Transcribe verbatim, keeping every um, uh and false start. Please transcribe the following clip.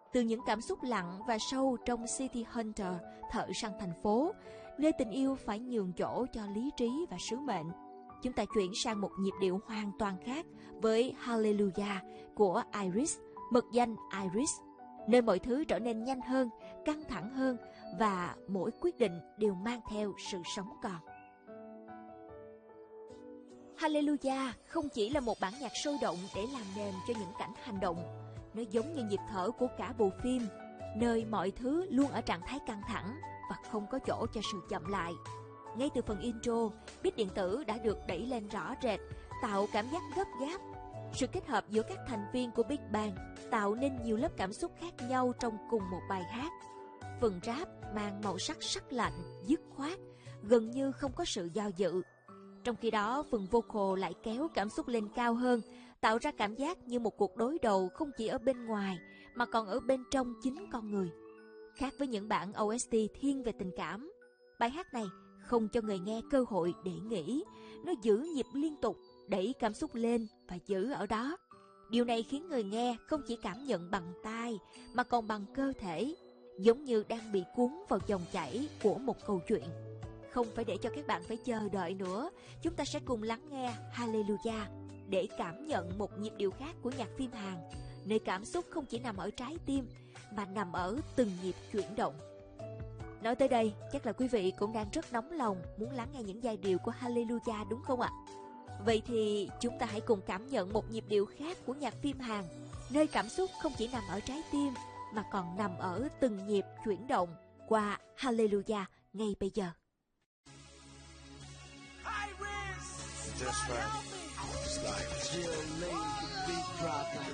Từ những cảm xúc lặng và sâu trong City Hunter, thợ săn thành phố, nơi tình yêu phải nhường chỗ cho lý trí và sứ mệnh, chúng ta chuyển sang một nhịp điệu hoàn toàn khác với Hallelujah của Iris, mật danh Iris, nơi mọi thứ trở nên nhanh hơn, căng thẳng hơn và mỗi quyết định đều mang theo sự sống còn. Hallelujah không chỉ là một bản nhạc sôi động để làm nền cho những cảnh hành động, nó giống như nhịp thở của cả bộ phim, nơi mọi thứ luôn ở trạng thái căng thẳng và không có chỗ cho sự chậm lại. Ngay từ phần intro, beat điện tử đã được đẩy lên rõ rệt, tạo cảm giác gấp gáp. Sự kết hợp giữa các thành viên của Big Bang tạo nên nhiều lớp cảm xúc khác nhau trong cùng một bài hát. Phần rap mang màu sắc sắc lạnh, dứt khoát, gần như không có sự do dự. Trong khi đó, phần vocal lại kéo cảm xúc lên cao hơn, tạo ra cảm giác như một cuộc đối đầu không chỉ ở bên ngoài mà còn ở bên trong chính con người. Khác với những bản ô ét tê thiên về tình cảm, bài hát này không cho người nghe cơ hội để nghĩ, nó giữ nhịp liên tục, đẩy cảm xúc lên và giữ ở đó. Điều này khiến người nghe không chỉ cảm nhận bằng tai mà còn bằng cơ thể, giống như đang bị cuốn vào dòng chảy của một câu chuyện. Không phải để cho các bạn phải chờ đợi nữa, chúng ta sẽ cùng lắng nghe Hallelujah để cảm nhận một nhịp điệu khác của nhạc phim Hàn, nơi cảm xúc không chỉ nằm ở trái tim mà nằm ở từng nhịp chuyển động. Nói tới đây, chắc là quý vị cũng đang rất nóng lòng muốn lắng nghe những giai điệu của Hallelujah đúng không ạ? Vậy thì chúng ta hãy cùng cảm nhận một nhịp điệu khác của nhạc phim Hàn, nơi cảm xúc không chỉ nằm ở trái tim mà còn nằm ở từng nhịp chuyển động qua Hallelujah ngay bây giờ. Just right. Just like real lady, big brother.